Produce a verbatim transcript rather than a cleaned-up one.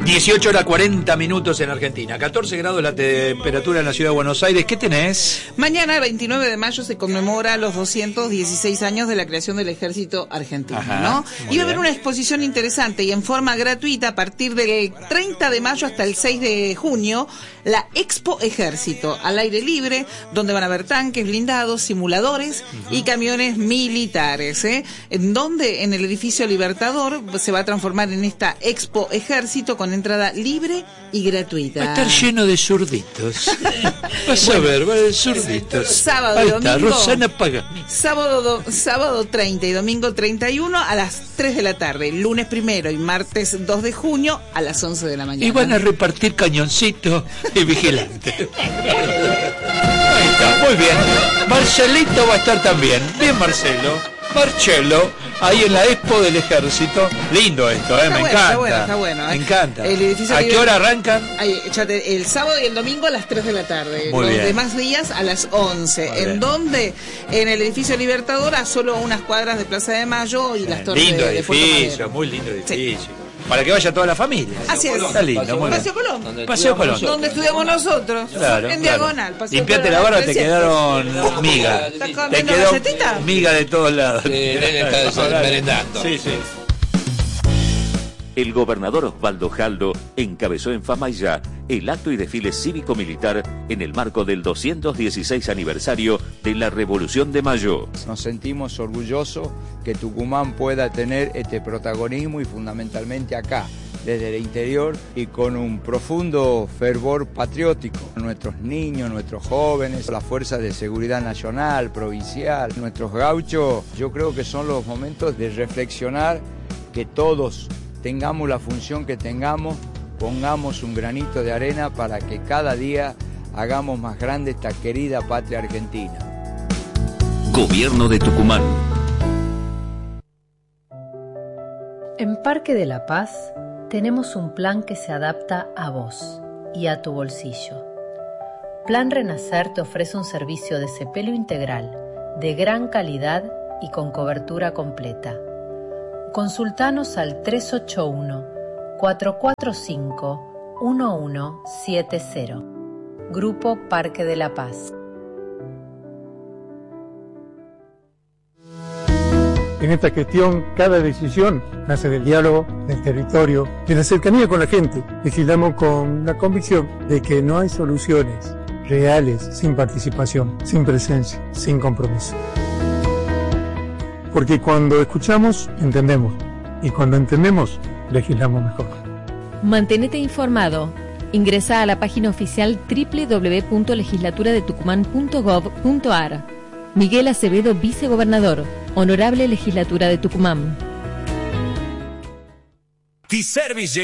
dieciocho horas cuarenta minutos en Argentina, catorce grados la temperatura en la ciudad de Buenos Aires. ¿Qué tenés? Mañana, veintinueve de mayo, se conmemora los doscientos dieciséis años de la creación del Ejército Argentino. Ajá, ¿no? Y va a haber una exposición interesante y en forma gratuita a partir del treinta de mayo hasta el seis de junio, la Expo Ejército, al aire libre, donde van a haber tanques blindados, simuladores uh-huh. y camiones militares, ¿eh? En donde en el edificio Libertador se va a transformar en esta Expo Ejército con entrada libre y gratuita. Va a estar lleno de zurditos. Vas bueno, a ver, va de zurditos. Sábado Ahí y domingo. Está, Rosana Pagani. Sábado, do, sábado treinta y domingo treinta y uno a las tres de la tarde. Lunes primero y martes dos de junio a las once de la mañana. Y van a repartir cañoncitos y vigilantes. Ahí está, muy bien. Marcelito va a estar también. Bien, Marcelo. Marcelo, ahí en la Expo del Ejército. Lindo esto, eh, está me bueno, encanta. Está bueno, está bueno. Me encanta. El edificio ¿A libre... qué hora arrancan? Ahí, échate, el sábado y el domingo a las tres de la tarde. Muy Los bien. demás días a las once. Muy ¿En bien. Dónde? En el edificio Libertador, a solo unas cuadras de Plaza de Mayo y bien. Las torres lindo de, de edificio, muy lindo edificio. Sí. Para que vaya toda la familia. Así es. Está lindo. Paseo, muy Paseo Colón. Paseo, Paseo Colón. Donde estudiamos nosotros. Claro, en claro. diagonal. Limpiate la barba, te quedaron miga. Te quedó galletita? Miga de todos lados. Sí, él está merendando. Sí, sí. El gobernador Osvaldo Jaldo encabezó en Famaillá el acto y desfile cívico-militar en el marco del doscientos dieciséis aniversario de la Revolución de Mayo. Nos sentimos orgullosos que Tucumán pueda tener este protagonismo y fundamentalmente acá, desde el interior y con un profundo fervor patriótico. Nuestros niños, nuestros jóvenes, las fuerzas de seguridad nacional, provincial, nuestros gauchos, yo creo que son los momentos de reflexionar que todos tengamos la función que tengamos, pongamos un granito de arena para que cada día hagamos más grande esta querida patria argentina. Gobierno de Tucumán. En Parque de la Paz tenemos un plan que se adapta a vos y a tu bolsillo. Plan Renacer te ofrece un servicio de cepelo integral, de gran calidad y con cobertura completa. Consultanos al tres ocho uno, cuatro cuatro cinco, uno uno siete cero. Grupo Parque de la Paz. En esta gestión, cada decisión nace del diálogo, del territorio, de la cercanía con la gente. Legislamos con la convicción de que no hay soluciones reales sin participación, sin presencia, sin compromiso. Porque cuando escuchamos, entendemos. Y cuando entendemos, legislamos mejor. Mantenete informado. Ingresa a la página oficial doble u doble u doble u punto legislatura de tucumán punto gov punto ar. Miguel Acevedo, vicegobernador. Honorable Legislatura de Tucumán. T-Service